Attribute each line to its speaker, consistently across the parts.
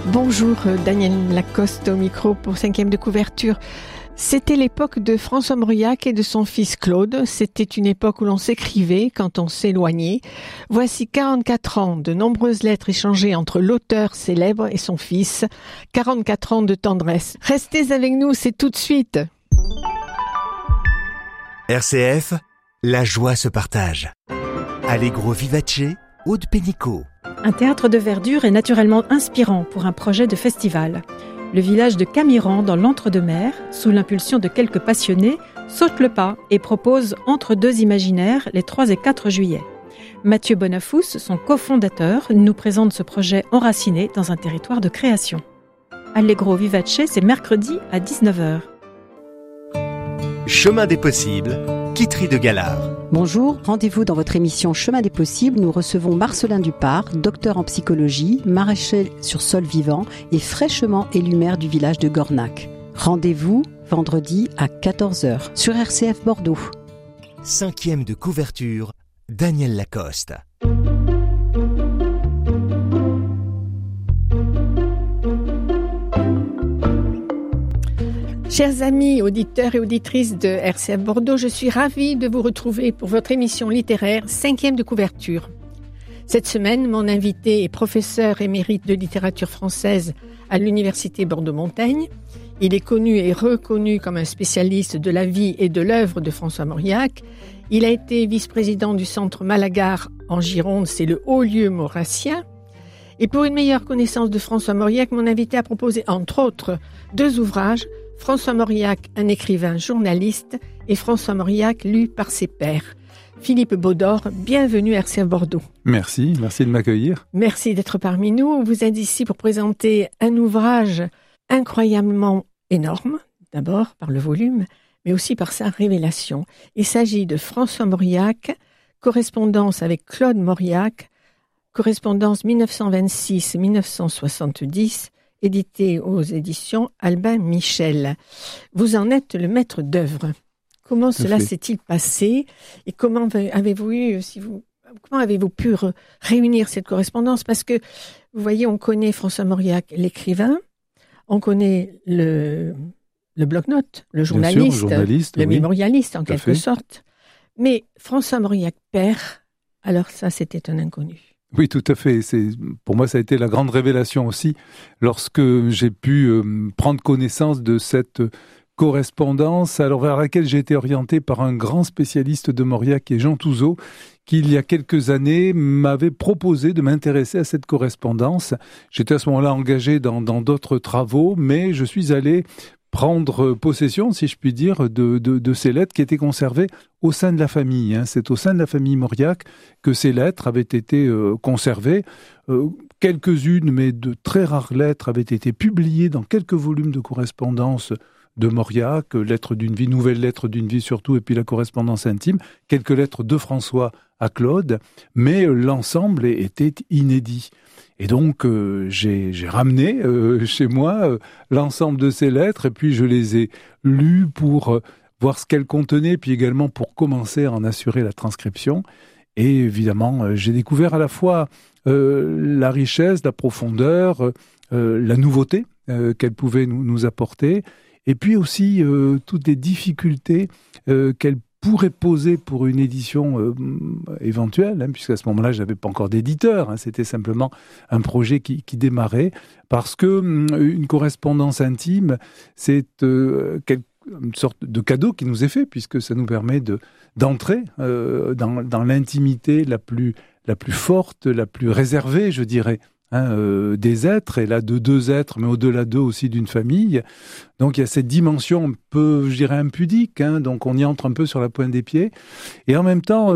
Speaker 1: Bonjour, Daniel Lacoste au micro pour 5e de couverture. C'était l'époque de François Mauriac et de son fils Claude. C'était une époque où l'on s'écrivait quand on s'éloignait. Voici 44 ans de nombreuses lettres échangées entre l'auteur célèbre et son fils. 44 ans de tendresse. Restez avec nous, c'est tout de suite.
Speaker 2: RCF, la joie se partage. Allegro vivace, Aude Pénicaud.
Speaker 3: Un théâtre de verdure est naturellement inspirant pour un projet de festival. Le village de Camiran, dans l'Entre-deux-Mers, sous l'impulsion de quelques passionnés, saute le pas et propose Entre deux imaginaires les 3 et 4 juillet. Mathieu Bonafous, son cofondateur, nous présente ce projet enraciné dans un territoire de création. Allegro vivace, c'est mercredi à 19h.
Speaker 2: Chemin des possibles, Guitry de Galard.
Speaker 4: Bonjour, rendez-vous dans votre émission Chemin des possibles. Nous recevons Marcelin Dupart, docteur en psychologie, maraîcher sur sol vivant et fraîchement élu maire du village de Gornac. Rendez-vous vendredi à 14h sur RCF Bordeaux.
Speaker 2: 5e de couverture, Daniel Lacoste.
Speaker 1: Chers amis, auditeurs et auditrices de RCF Bordeaux, je suis ravie de vous retrouver pour votre émission littéraire 5e de couverture. Cette semaine, mon invité est professeur émérite de littérature française à l'Université Bordeaux-Montaigne. Il est connu et reconnu comme un spécialiste de la vie et de l'œuvre de François Mauriac. Il a été vice-président du Centre Malagar en Gironde, c'est le haut-lieu maurassien. Et pour une meilleure connaissance de François Mauriac, mon invité a proposé, entre autres, 2 ouvrages, François Mauriac, un écrivain journaliste, et François Mauriac, lu par ses pairs. Philippe Baudor, bienvenue à RCF Bordeaux.
Speaker 5: Merci de m'accueillir.
Speaker 1: Merci d'être parmi nous. Vous êtes ici pour présenter un ouvrage incroyablement énorme, d'abord par le volume, mais aussi par sa révélation. Il s'agit de François Mauriac, correspondance avec Claude Mauriac, correspondance 1926-1970, édité aux éditions Albin Michel. Vous en êtes le maître d'œuvre. Comment cela s'est-il passé et comment avez-vous pu réunir cette correspondance? Parce que, vous voyez, on connaît François Mauriac, l'écrivain, on connaît le bloc-notes, le journaliste, le mémorialiste en quelque sorte. Mais François Mauriac, père, alors ça, c'était un inconnu.
Speaker 5: Oui, tout à fait. Pour moi, ça a été la grande révélation aussi, lorsque j'ai pu prendre connaissance de cette correspondance, alors vers laquelle j'ai été orienté par un grand spécialiste de Mauriac, qui est Jean Touzeau, qui, il y a quelques années, m'avait proposé de m'intéresser à cette correspondance. J'étais à ce moment-là engagé dans d'autres travaux, mais je suis allé prendre possession, si je puis dire, de ces lettres qui étaient conservées au sein de la famille. C'est au sein de la famille Mauriac que ces lettres avaient été conservées. Quelques-unes, mais de très rares lettres, avaient été publiées dans quelques volumes de correspondance de Mauriac, lettres d'une vie, nouvelles lettres d'une vie surtout, et puis la correspondance intime, quelques lettres de François à Claude, mais l'ensemble était inédit. Et donc, j'ai ramené chez moi l'ensemble de ces lettres, et puis je les ai lues pour voir ce qu'elles contenaient, puis également pour commencer à en assurer la transcription. Et évidemment, j'ai découvert à la fois la richesse, la profondeur, la nouveauté qu'elles pouvaient nous apporter, et puis aussi toutes les difficultés qu'elles pourrait poser pour une édition éventuelle, puisqu'à ce moment-là, je n'avais pas encore d'éditeur, c'était simplement un projet qui démarrait, parce que une correspondance intime, c'est une sorte de cadeau qui nous est fait, puisque ça nous permet d'entrer dans l'intimité la plus forte, la plus réservée, je dirais, des êtres, et là de 2 êtres, mais au-delà d'eux aussi d'une famille. Donc il y a cette dimension un peu, je dirais, impudique, donc on y entre un peu sur la pointe des pieds. Et en même temps,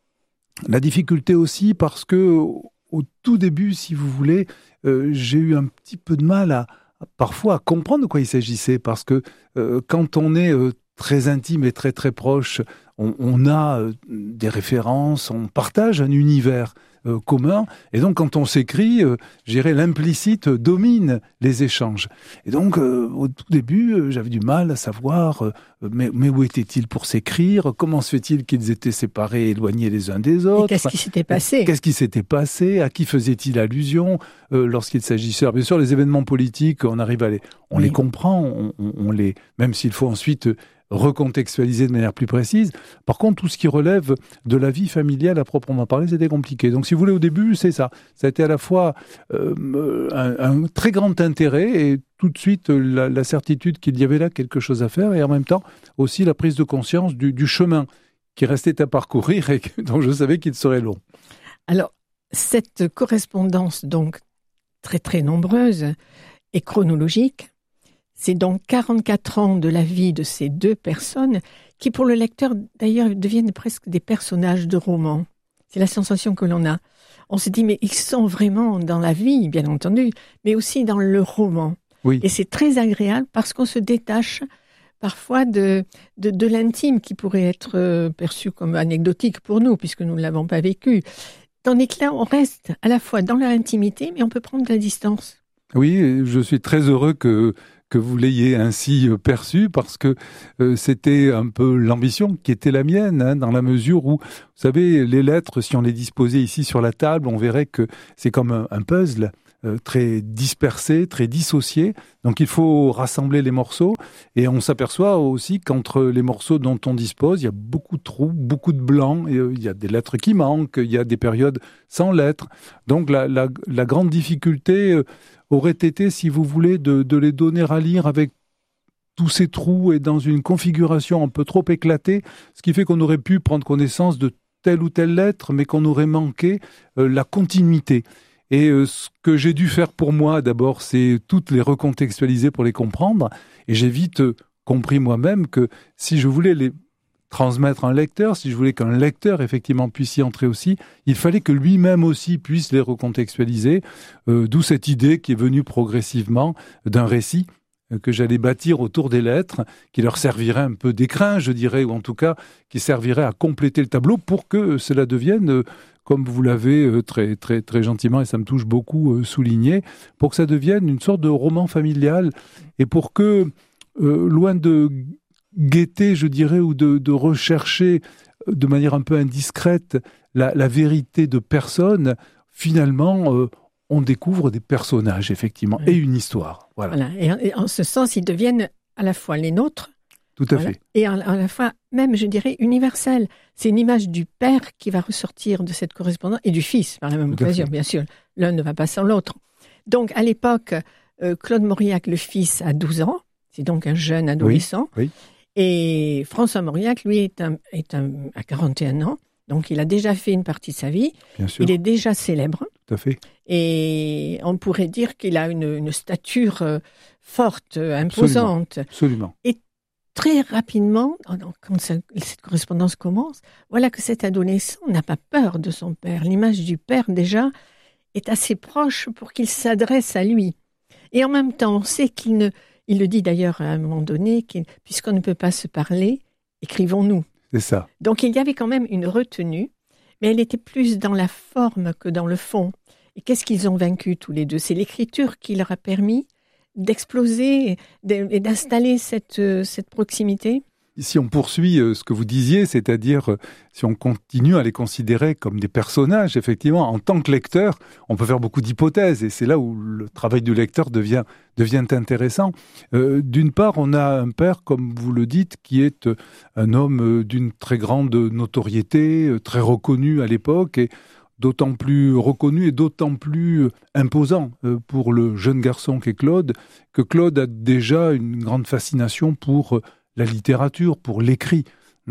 Speaker 5: la difficulté aussi, parce que au tout début, si vous voulez, j'ai eu un petit peu de mal parfois à comprendre de quoi il s'agissait, parce que quand on est très intime et très très proche, on a des références, on partage un univers commun. Et donc, quand on s'écrit, je dirais, l'implicite domine les échanges. Et donc, au tout début, j'avais du mal à savoir, mais où étaient-ils pour s'écrire? Comment se fait-il qu'ils étaient séparés, éloignés les uns des autres?
Speaker 1: Et qu'est-ce qui s'était passé?
Speaker 5: Qu'est-ce qui s'était passé? À qui faisait-il allusion lorsqu'il s'agissait? Bien sûr, les événements politiques, on arrive à les comprend, on les, même s'il faut ensuite recontextualiser de manière plus précise. Par contre, tout ce qui relève de la vie familiale à proprement parler, c'était compliqué. Donc, si vous voulez, au début, c'est ça. Ça a été à la fois un très grand intérêt et tout de suite la certitude qu'il y avait là quelque chose à faire, et en même temps aussi la prise de conscience du chemin qui restait à parcourir et dont je savais qu'il serait long.
Speaker 1: Alors, cette correspondance, donc très très nombreuse et chronologique, c'est donc 44 ans de la vie de ces deux personnes qui, pour le lecteur, d'ailleurs, deviennent presque des personnages de romans. C'est la sensation que l'on a. On se dit, mais ils sont vraiment dans la vie, bien entendu, mais aussi dans le roman.
Speaker 5: Oui.
Speaker 1: Et c'est très agréable parce qu'on se détache parfois de l'intime qui pourrait être perçu comme anecdotique pour nous, puisque nous ne l'avons pas vécu. Tandis que là, on reste à la fois dans leur intimité, mais on peut prendre de la distance. Oui,
Speaker 5: je suis très heureux que vous l'ayez ainsi perçu, parce que c'était un peu l'ambition qui était la mienne, dans la mesure où, vous savez, les lettres, si on les disposait ici sur la table, on verrait que c'est comme un puzzle très dispersé, très dissocié. Donc il faut rassembler les morceaux, et on s'aperçoit aussi qu'entre les morceaux dont on dispose, il y a beaucoup de trous, beaucoup de blancs, et il y a des lettres qui manquent, il y a des périodes sans lettres. Donc la grande difficulté aurait été, si vous voulez, de les donner à lire avec tous ces trous et dans une configuration un peu trop éclatée, ce qui fait qu'on aurait pu prendre connaissance de telle ou telle lettre, mais qu'on aurait manqué la continuité. Et ce que j'ai dû faire pour moi, d'abord, c'est toutes les recontextualiser pour les comprendre. Et j'ai vite compris moi-même que si je voulais les transmettre à un lecteur, si je voulais qu'un lecteur effectivement puisse y entrer aussi, il fallait que lui-même aussi puisse les recontextualiser, d'où cette idée qui est venue progressivement d'un récit que j'allais bâtir autour des lettres, qui leur servirait un peu d'écrin, je dirais, ou en tout cas qui servirait à compléter le tableau pour que cela devienne, comme vous l'avez très, très, très gentiment, et ça me touche beaucoup, souligné, pour que ça devienne une sorte de roman familial, et pour que, loin de guetter, je dirais, ou de rechercher de manière un peu indiscrète la vérité de personnes, finalement, on découvre des personnages, effectivement, et une histoire. Voilà. Et en ce sens, ils deviennent à la fois les nôtres, tout à fait, et à la fois, même, je dirais, universels. C'est une image du père qui va ressortir de cette correspondance, et du fils, par la même occasion, bien sûr. L'un ne va pas sans l'autre. Donc, à l'époque, Claude Mauriac, le fils, a 12 ans, c'est donc un jeune adolescent. Oui. Et François Mauriac, lui, à 41 ans, donc il a déjà fait une partie de sa vie. Bien sûr. Il est déjà célèbre. Tout à fait. Et on pourrait dire qu'il a une stature forte, imposante. Absolument. Et très rapidement, quand cette correspondance commence, voilà que cet adolescent n'a pas peur de son père. L'image du père, déjà, est assez proche pour qu'il s'adresse à lui. Et en même temps, on sait il le dit d'ailleurs à un moment donné, puisqu'on ne peut pas se parler, écrivons-nous. C'est ça. Donc il y avait quand même une retenue, mais elle était plus dans la forme que dans le fond. Et qu'est-ce qu'ils ont vaincu tous les deux? C'est l'écriture qui leur a permis d'exploser et d'installer cette proximité. Si on poursuit ce que vous disiez, c'est-à-dire si on continue à les considérer comme des personnages, effectivement, en tant que lecteur, on peut faire beaucoup d'hypothèses, et c'est là où le travail du lecteur devient intéressant. D'une part, on a un père, comme vous le dites, qui est un homme d'une très grande notoriété, très reconnu à l'époque, et d'autant plus reconnu et d'autant plus imposant pour le jeune garçon qu'est Claude, que Claude a déjà une grande fascination pour la littérature, pour l'écrit.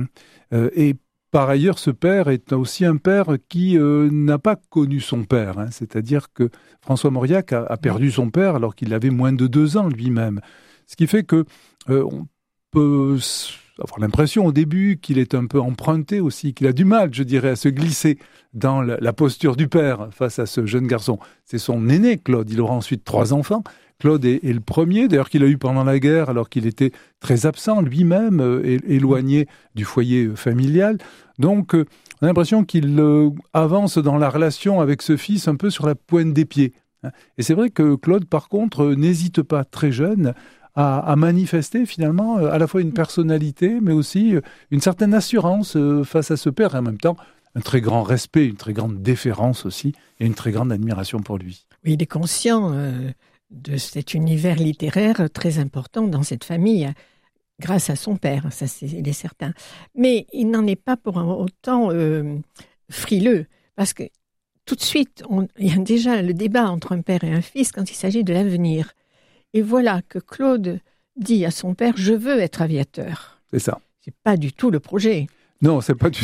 Speaker 5: Et par ailleurs, ce père est aussi un père qui n'a pas connu son père. C'est-à-dire que François Mauriac a perdu son père alors qu'il avait moins de 2 ans lui-même. Ce qui fait que on peut avoir l'impression au début qu'il est un peu emprunté aussi, qu'il a du mal, je dirais, à se glisser dans la posture du père face à ce jeune garçon. C'est son aîné, Claude. Il aura ensuite 3 enfants. Claude est le premier, d'ailleurs, qu'il a eu pendant la guerre, alors qu'il était très absent lui-même, éloigné du foyer familial. Donc, on a l'impression qu'il avance dans la relation avec ce fils un peu sur la pointe des pieds. Et c'est vrai que Claude, par contre, n'hésite pas, très jeune, à manifester finalement à la fois une personnalité, mais aussi une certaine assurance face à ce père, et en même temps un très grand respect, une très grande déférence aussi, et une très grande admiration pour lui.
Speaker 1: Oui, il est conscient de cet univers littéraire très important dans cette famille, grâce à son père, ça il est certain. Mais il n'en est pas pour autant frileux, parce que tout de suite, il y a déjà le débat entre un père et un fils quand il s'agit de l'avenir. Et voilà que Claude dit à son père « Je veux être aviateur ».
Speaker 5: C'est ça.
Speaker 1: C'est pas du tout le projet.
Speaker 5: Non, c'est pas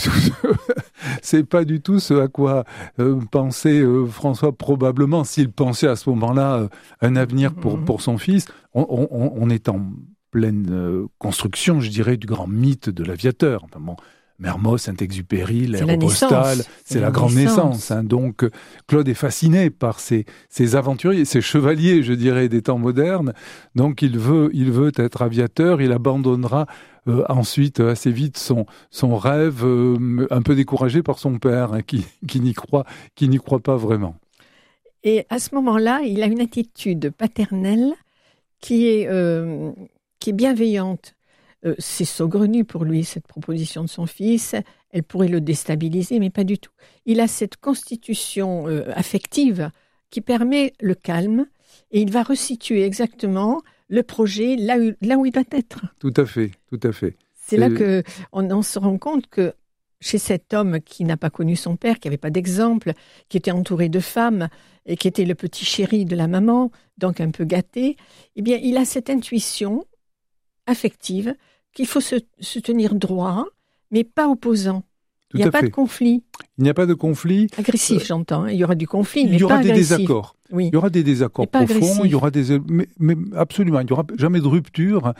Speaker 5: du tout ce à quoi pensait François, probablement, s'il pensait à ce moment-là un avenir pour son fils. On est en pleine construction, je dirais, du grand mythe de l'aviateur. Enfin bon, Mermoz, Saint-Exupéry, l'Aéropostale, c'est la grande naissance. Donc, Claude est fasciné par ces aventuriers, ces chevaliers, je dirais, des temps modernes. Donc, il veut être aviateur. Il abandonnera ensuite assez vite son rêve, un peu découragé par son père, qui n'y croit pas vraiment.
Speaker 1: Et à ce moment-là, il a une attitude paternelle qui est bienveillante. C'est saugrenu pour lui, cette proposition de son fils. Elle pourrait le déstabiliser, mais pas du tout. Il a cette constitution affective qui permet le calme, et il va resituer exactement le projet là où il doit être.
Speaker 5: Tout à fait.
Speaker 1: C'est là qu'on se rend compte que chez cet homme qui n'a pas connu son père, qui n'avait pas d'exemple, qui était entouré de femmes et qui était le petit chéri de la maman, donc un peu gâté, eh bien, il a cette intuition affective qu'il faut se tenir droit, mais pas opposant. Il n'y a pas de conflit.
Speaker 5: Il n'y a pas de conflit.
Speaker 1: Agressif, j'entends. Il y y aura du conflit, mais pas agressif.
Speaker 5: Il y aura des désaccords.
Speaker 1: Oui.
Speaker 5: Il y aura des désaccords profonds. Il y aura mais absolument, il n'y aura jamais de rupture.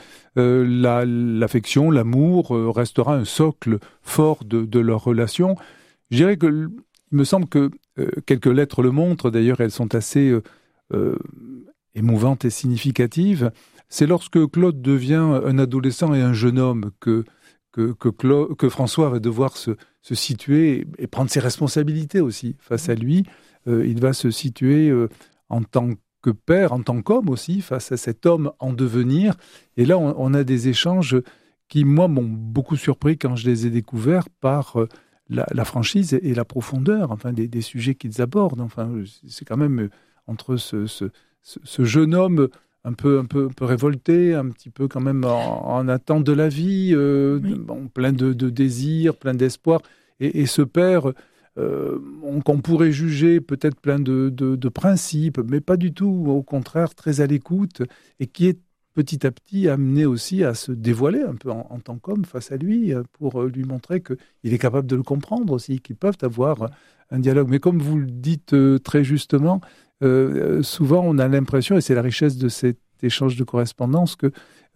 Speaker 5: L'affection, l'amour restera un socle fort de leur relation. Je dirais il me semble que quelques lettres le montrent. D'ailleurs, elles sont assez émouvantes et significatives. C'est lorsque Claude devient un adolescent et un jeune homme que François va devoir se situer et prendre ses responsabilités aussi face à lui. Il va se situer en tant que père, en tant qu'homme aussi, face à cet homme en devenir. Et là, on a des échanges qui, moi, m'ont beaucoup surpris quand je les ai découverts par la franchise et la profondeur, enfin, des sujets qu'ils abordent. Enfin, c'est quand même entre ce jeune homme un peu révolté, un petit peu quand même en attente de la vie, plein de désirs, plein d'espoir, et ce père qu'on pourrait juger peut-être plein de principes, mais pas du tout, au contraire très à l'écoute, et qui est petit à petit amené aussi à se dévoiler un peu en tant qu'homme face à lui, pour lui montrer qu'il est capable de le comprendre aussi, qu'ils peuvent avoir un dialogue. Mais comme vous le dites très justement, souvent on a l'impression, et c'est la richesse de cet échange de correspondance, que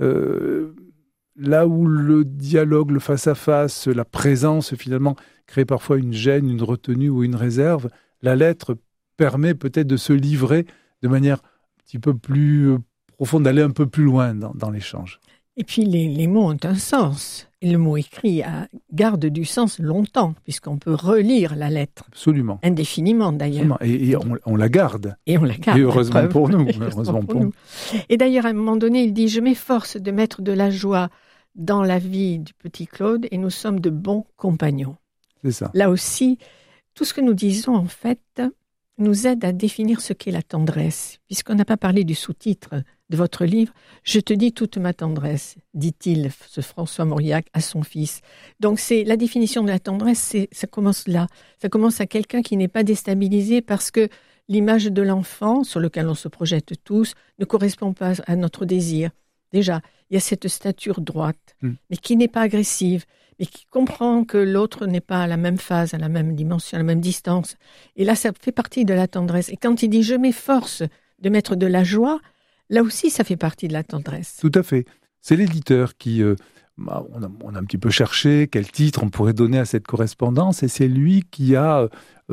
Speaker 5: là où le dialogue, le face-à-face, la présence finalement crée parfois une gêne, une retenue ou une réserve, la lettre permet peut-être de se livrer de manière un petit peu plus profonde, d'aller un peu plus loin dans l'échange.
Speaker 1: Et puis les mots ont un sens. Et le mot écrit garde du sens longtemps, puisqu'on peut relire la lettre.
Speaker 5: Absolument.
Speaker 1: Indéfiniment d'ailleurs.
Speaker 5: Et on la garde.
Speaker 1: Et on la garde.
Speaker 5: Et heureusement pour nous. Heureusement pour nous.
Speaker 1: Et d'ailleurs, à un moment donné, il dit « Je m'efforce de mettre de la joie dans la vie du petit Claude et nous sommes de bons compagnons. »
Speaker 5: C'est ça.
Speaker 1: Là aussi, tout ce que nous disons, en fait, nous aide à définir ce qu'est la tendresse. Puisqu'on n'a pas parlé du sous-titre de votre livre, « Je te dis toute ma tendresse », dit-il, ce François Mauriac, à son fils. Donc, c'est la définition de la tendresse, ça commence là. Ça commence à quelqu'un qui n'est pas déstabilisé parce que l'image de l'enfant, sur lequel on se projette tous, ne correspond pas à notre désir. Déjà, il y a cette stature droite, mais qui n'est pas agressive, mais qui comprend que l'autre n'est pas à la même phase, à la même dimension, à la même distance. Et là, ça fait partie de la tendresse. Et quand il dit « je m'efforce de mettre de la joie », là aussi, ça fait partie de la tendresse.
Speaker 5: Tout à fait. C'est l'éditeur qui, on a un petit peu cherché quel titre on pourrait donner à cette correspondance, et c'est lui qui a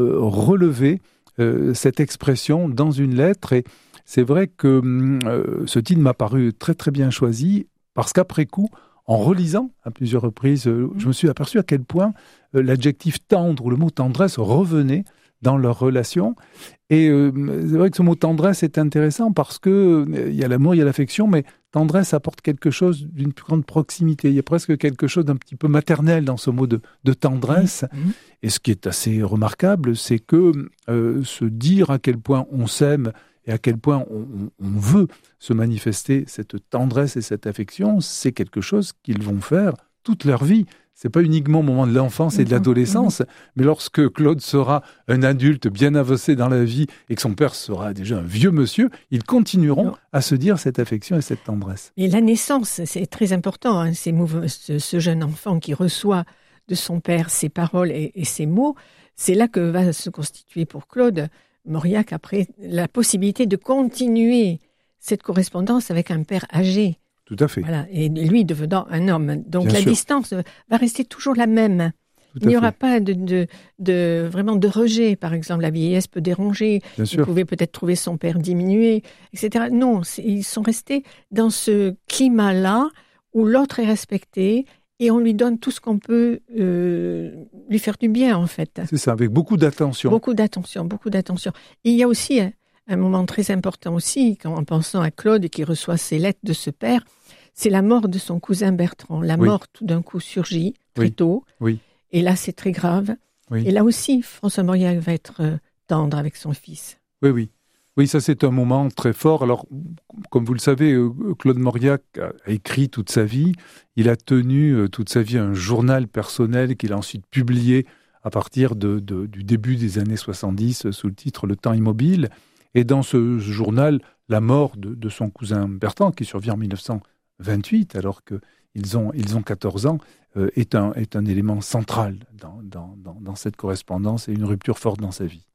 Speaker 5: relevé cette expression dans une lettre. Et c'est vrai que ce titre m'a paru très très bien choisi, parce qu'après coup, en relisant à plusieurs reprises, je me suis aperçu à quel point l'adjectif tendre ou le mot tendresse revenait dans leur relation. Et c'est vrai que ce mot tendresse est intéressant parce que il y a l'amour, il y a l'affection, mais tendresse apporte quelque chose d'une plus grande proximité. Il y a presque quelque chose d'un petit peu maternel dans ce mot de tendresse. Et ce qui est assez remarquable, c'est que se dire à quel point on s'aime et à quel point on veut se manifester cette tendresse et cette affection, c'est quelque chose qu'ils vont faire toute leur vie. C'est pas uniquement au moment de l'enfance et de l'adolescence, mais lorsque Claude sera un adulte bien avancé dans la vie et que son père sera déjà un vieux monsieur, ils continueront à se dire cette affection et cette tendresse.
Speaker 1: Et la naissance, c'est très important, hein, ce jeune enfant qui reçoit de son père ses paroles et ses mots, c'est là que va se constituer pour Claude Mauriac après la possibilité de continuer cette correspondance avec un père âgé.
Speaker 5: Tout à fait.
Speaker 1: Voilà, et lui devenant un homme. Donc
Speaker 5: Bien
Speaker 1: la
Speaker 5: sûr.
Speaker 1: distance va rester toujours la même. Il n'y aura pas vraiment de rejet. Par exemple, la vieillesse peut déranger.
Speaker 5: Bien
Speaker 1: Il
Speaker 5: sûr.
Speaker 1: pouvait peut-être trouver son père diminué, etc. Non, ils sont restés dans ce climat-là où l'autre est respecté et on lui donne tout ce qu'on peut lui faire du bien, en fait.
Speaker 5: C'est ça, avec beaucoup d'attention.
Speaker 1: Beaucoup d'attention. Et il y a aussi un moment très important aussi, en pensant à Claude qui reçoit ses lettres de ce père, c'est la mort de son cousin Bertrand. La mort, tout d'un coup, surgit très tôt.
Speaker 5: Oui.
Speaker 1: Et là, c'est très grave.
Speaker 5: Oui.
Speaker 1: Et là aussi, François Mauriac va être tendre avec son fils.
Speaker 5: Oui. Oui, ça c'est un moment très fort. Alors, comme vous le savez, Claude Mauriac a écrit toute sa vie. Il a tenu toute sa vie un journal personnel qu'il a ensuite publié à partir du début des années 70 sous le titre « Le temps immobile ». Et dans ce journal, la mort de son cousin Bertrand, qui survient en 1928, alors qu'ils ont 14 ans, est un élément central dans cette correspondance et une rupture forte dans sa vie.